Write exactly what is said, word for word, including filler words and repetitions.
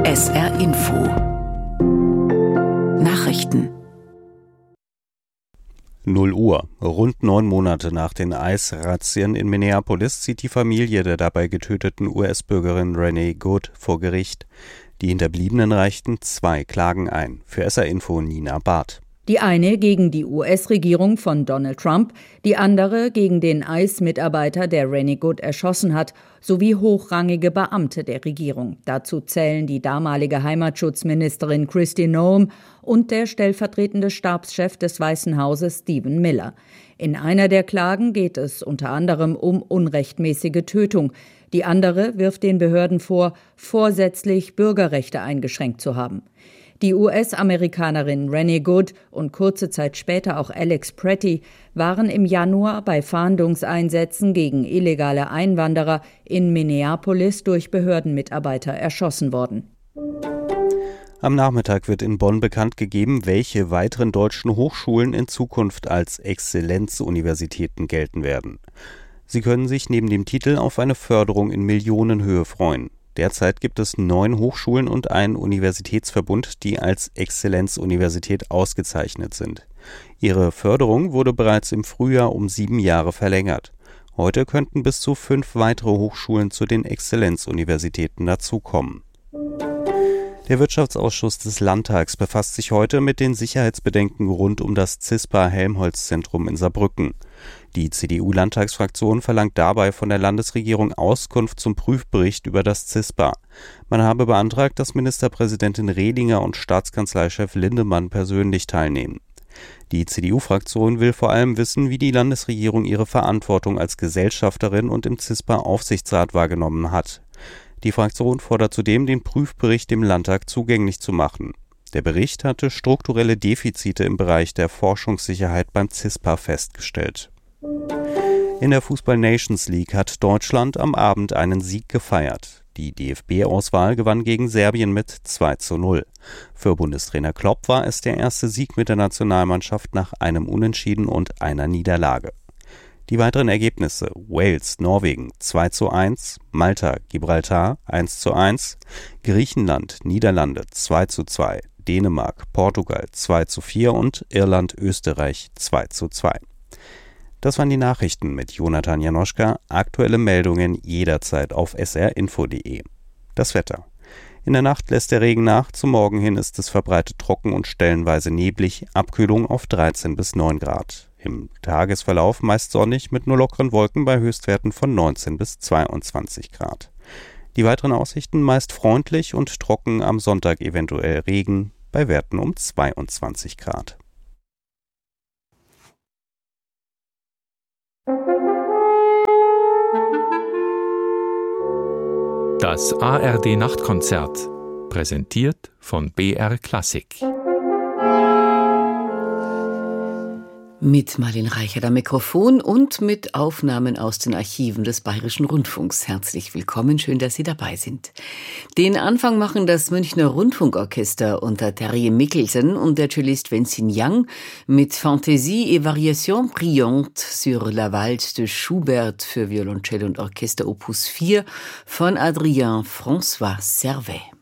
S R Info Nachrichten. null Uhr. Rund neun Monate nach den ICE-Razzien in Minneapolis zieht die Familie der dabei getöteten U S-Bürgerin Renee Good vor Gericht. Die Hinterbliebenen reichten zwei Klagen ein. Für S R Info Nina Barth. Die eine gegen die U S-Regierung von Donald Trump, die andere gegen den ICE-Mitarbeiter, der Renee Good erschossen hat, sowie hochrangige Beamte der Regierung. Dazu zählen die damalige Heimatschutzministerin Kristi Noem und der stellvertretende Stabschef des Weißen Hauses Stephen Miller. In einer der Klagen geht es unter anderem um unrechtmäßige Tötung. Die andere wirft den Behörden vor, vorsätzlich Bürgerrechte eingeschränkt zu haben. Die U S-Amerikanerin Renee Good und kurze Zeit später auch Alex Pretty waren im Januar bei Fahndungseinsätzen gegen illegale Einwanderer in Minneapolis durch Behördenmitarbeiter erschossen worden. Am Nachmittag wird in Bonn bekannt gegeben, welche weiteren deutschen Hochschulen in Zukunft als Exzellenzuniversitäten gelten werden. Sie können sich neben dem Titel auf eine Förderung in Millionenhöhe freuen. Derzeit gibt es neun Hochschulen und einen Universitätsverbund, die als Exzellenzuniversität ausgezeichnet sind. Ihre Förderung wurde bereits im Frühjahr um sieben Jahre verlängert. Heute könnten bis zu fünf weitere Hochschulen zu den Exzellenzuniversitäten dazukommen. Der Wirtschaftsausschuss des Landtags befasst sich heute mit den Sicherheitsbedenken rund um das CISPA-Helmholtz-Zentrum in Saarbrücken. Die C D U-Landtagsfraktion verlangt dabei von der Landesregierung Auskunft zum Prüfbericht über das CISPA. Man habe beantragt, dass Ministerpräsidentin Rehlinger und Staatskanzleichef Lindemann persönlich teilnehmen. Die C D U-Fraktion will vor allem wissen, wie die Landesregierung ihre Verantwortung als Gesellschafterin und im CISPA-Aufsichtsrat wahrgenommen hat. Die Fraktion fordert zudem, den Prüfbericht dem Landtag zugänglich zu machen. Der Bericht hatte strukturelle Defizite im Bereich der Forschungssicherheit beim CISPA festgestellt. In der Fußball-Nations League hat Deutschland am Abend einen Sieg gefeiert. Die D F B-Auswahl gewann gegen Serbien mit zwei zu null. Für Bundestrainer Klopp war es der erste Sieg mit der Nationalmannschaft nach einem Unentschieden und einer Niederlage. Die weiteren Ergebnisse: Wales, Norwegen zwei zu eins, Malta, Gibraltar eins zu eins, Griechenland, Niederlande zwei zu zwei, Dänemark, Portugal zwei zu vier und Irland, Österreich zwei zu zwei. Das waren die Nachrichten mit Jonathan Janoschka. Aktuelle Meldungen jederzeit auf s r info punkt d e. Das Wetter. In der Nacht lässt der Regen nach, zum Morgen hin ist es verbreitet trocken und stellenweise neblig, Abkühlung auf dreizehn bis neun Grad. Im Tagesverlauf meist sonnig mit nur lockeren Wolken bei Höchstwerten von neunzehn bis zweiundzwanzig Grad. Die weiteren Aussichten meist freundlich und trocken, am Sonntag eventuell Regen bei Werten um zweiundzwanzig Grad. Das A R D-Nachtkonzert, präsentiert von B R Klassik. Mit Marlene Reichert am Mikrofon und mit Aufnahmen aus den Archiven des Bayerischen Rundfunks. Herzlich willkommen, schön, dass Sie dabei sind. Den Anfang machen das Münchner Rundfunkorchester unter Terje Mikkelsen und der Cellist Wenzin Yang mit Fantaisie et Variation brillante sur la Valse de Schubert für Violoncell und Orchester Opus vier von Adrien François Servet.